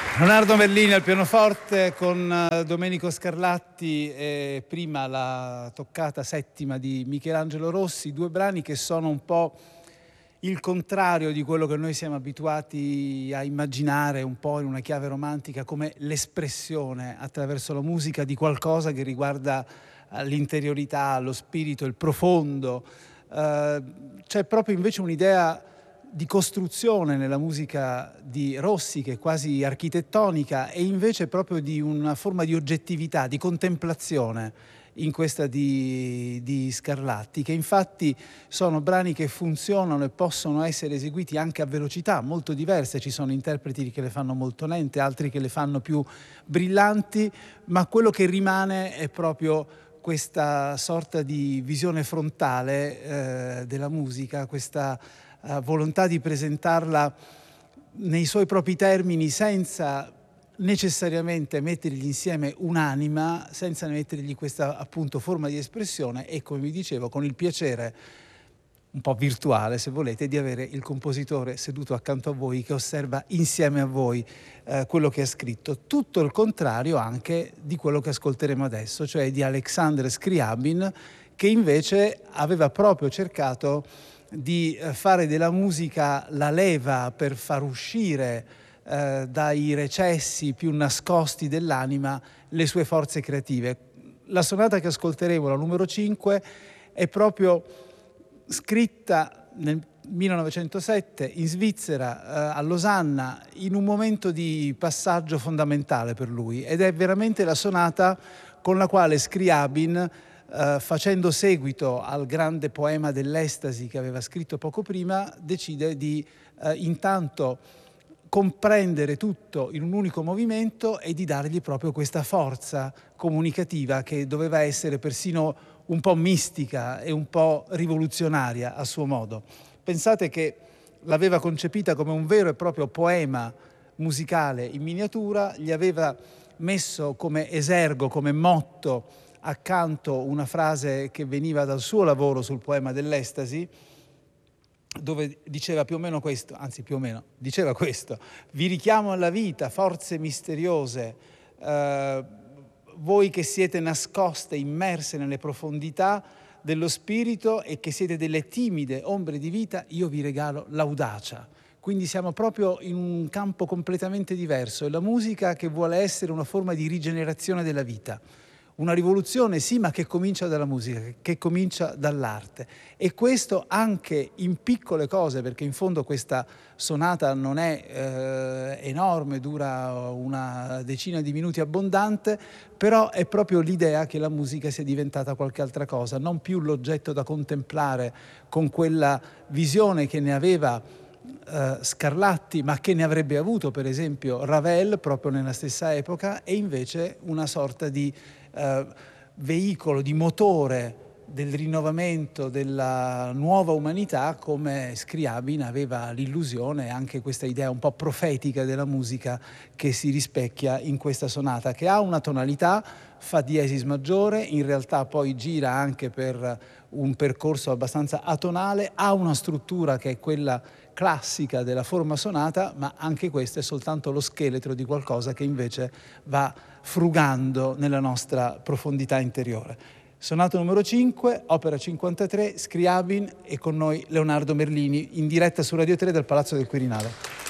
Leonardo Merlini al pianoforte con Domenico Scarlatti e prima la toccata settima di Michelangelo Rossi, due brani che sono un po' il contrario di quello che noi siamo abituati a immaginare un po' in una chiave romantica come l'espressione attraverso la musica di qualcosa che riguarda l'interiorità, lo spirito, il profondo. C'è proprio invece un'idea di costruzione nella musica di Rossi che è quasi architettonica e invece proprio di una forma di oggettività, di contemplazione in questa di Scarlatti, che infatti sono brani che funzionano e possono essere eseguiti anche a velocità molto diverse. Ci sono interpreti che le fanno molto lente, altri che le fanno più brillanti, ma quello che rimane è proprio questa sorta di visione frontale della musica, questa volontà di presentarla nei suoi propri termini senza necessariamente mettergli insieme un'anima, senza mettergli questa appunto forma di espressione e, come vi dicevo, con il piacere un po' virtuale, se volete, di avere il compositore seduto accanto a voi che osserva insieme a voi quello che ha scritto. Tutto il contrario anche di quello che ascolteremo adesso, cioè di Alexander Scriabin, che invece aveva proprio cercato di fare della musica la leva per far uscire dai recessi più nascosti dell'anima le sue forze creative. La sonata che ascolteremo, la numero 5, è proprio scritta nel 1907 in Svizzera, a Losanna, in un momento di passaggio fondamentale per lui, ed è veramente la sonata con la quale Scriabin, facendo seguito al grande poema dell'estasi che aveva scritto poco prima, decide di intanto comprendere tutto in un unico movimento e di dargli proprio questa forza comunicativa che doveva essere persino un po' mistica e un po' rivoluzionaria a suo modo. Pensate che l'aveva concepita come un vero e proprio poema musicale in miniatura, gli aveva messo come esergo, come motto accanto una frase che veniva dal suo lavoro sul poema dell'estasi, dove diceva più o meno questo, anzi più o meno, diceva questo: vi richiamo alla vita, forze misteriose, voi che siete nascoste, immerse nelle profondità dello spirito e che siete delle timide ombre di vita, io vi regalo l'audacia. Quindi siamo proprio in un campo completamente diverso, è la musica che vuole essere una forma di rigenerazione della vita. Una rivoluzione, sì, ma che comincia dalla musica, che comincia dall'arte. E questo anche in piccole cose, perché in fondo questa sonata non è enorme, dura una decina di minuti abbondante, però è proprio l'idea che la musica sia diventata qualche altra cosa, non più l'oggetto da contemplare con quella visione che ne aveva Scarlatti, ma che ne avrebbe avuto per esempio Ravel proprio nella stessa epoca, e invece una sorta di veicolo, di motore del rinnovamento della nuova umanità, come Scriabin aveva l'illusione e anche questa idea un po' profetica della musica che si rispecchia in questa sonata, che ha una tonalità fa diesis maggiore, in realtà poi gira anche per un percorso abbastanza atonale, ha una struttura che è quella classica della forma sonata, ma anche questo è soltanto lo scheletro di qualcosa che invece va frugando nella nostra profondità interiore. Sonata numero 5, opera 53, Scriabin, e con noi Leonardo Merlini, in diretta su Radio 3 dal Palazzo del Quirinale.